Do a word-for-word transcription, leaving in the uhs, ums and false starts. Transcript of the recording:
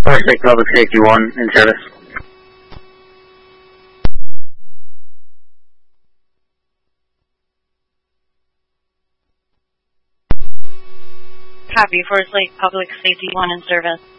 First Lake Public Safety one in service. Copy, Forest Lake Public Safety one in service.